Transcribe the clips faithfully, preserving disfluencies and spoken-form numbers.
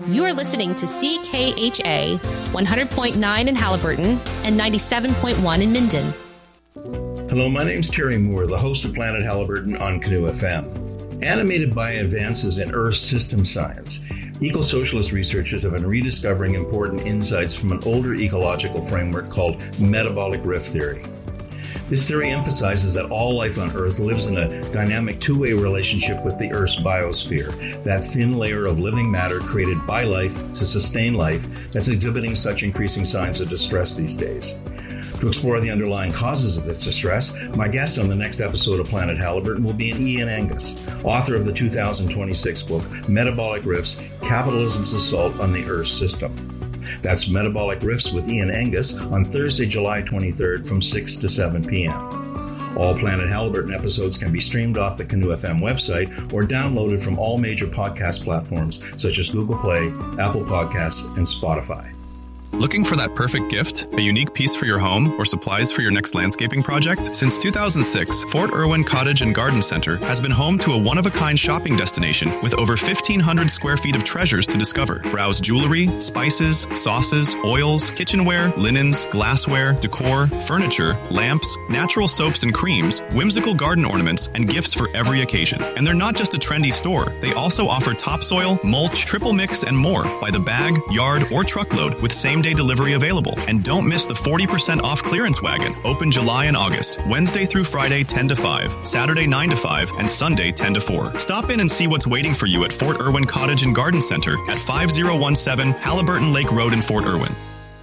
You are listening to C K H A one hundred point nine in Haliburton and ninety-seven point one in Minden. Hello, my name's Terry Moore, the host of Planet Haliburton on Canoe F M. Animated by advances in Earth system science, eco-socialist researchers have been rediscovering important insights from an older ecological framework called metabolic rift theory. This theory emphasizes that all life on Earth lives in a dynamic two-way relationship with the Earth's biosphere, that thin layer of living matter created by life to sustain life that's exhibiting such increasing signs of distress these days. To explore the underlying causes of this distress, my guest on the next episode of Planet Haliburton will be Ian Angus, author of the two thousand twenty-six book, Metabolic Rifts, Capitalism's Assault on the Earth System. That's Metabolic Rifts with Ian Angus on Thursday, July twenty-third from six to seven p.m. All Planet Haliburton episodes can be streamed off the Canoe F M website or downloaded from all major podcast platforms such as Google Play, Apple Podcasts, and Spotify. Looking for that perfect gift, a unique piece for your home, or supplies for your next landscaping project? Since two thousand six, Fort Irwin Cottage and Garden Center has been home to a one-of-a-kind shopping destination with over fifteen hundred square feet of treasures to discover. Browse jewelry, spices, sauces, oils, kitchenware, linens, glassware, decor, furniture, lamps, natural soaps and creams, whimsical garden ornaments, and gifts for every occasion. And they're not just a trendy store. They also offer topsoil, mulch, triple mix, and more by the bag, yard, or truckload with same day delivery available. And don't miss the forty percent off clearance wagon, open July and August, Wednesday through Friday ten to five, Saturday nine to five, and Sunday ten to four. Stop in and see what's waiting for you at Fort Irwin Cottage and Garden Center at five oh one seven Haliburton Lake Road in Fort Irwin.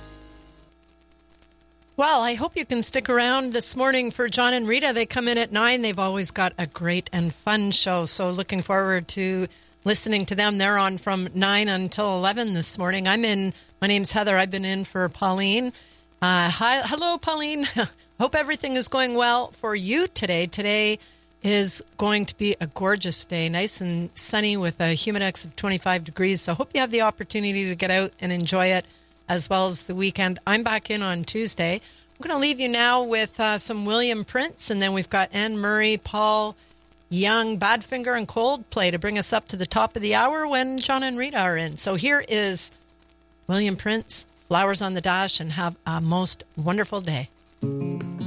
Well, I hope you can stick around this morning for John and Rita. They come in at nine. They've always got a great and fun show, so looking forward to listening to them. They're on from nine until eleven this morning. I'm in, my name's Heather. I've been in for Pauline. Uh, hi, hello, Pauline. Hope everything is going well for you today. Today is going to be a gorgeous day, nice and sunny with a humidex of twenty-five degrees. So hope you have the opportunity to get out and enjoy it as well as the weekend. I'm back in on Tuesday. I'm going to leave you now with uh, some William Prince, and then we've got Anne Murray, Paul Young, Badfinger, and Coldplay to bring us up to the top of the hour when John and Rita are in. So here is William Prince, Flowers on the Dash, and have a most wonderful day.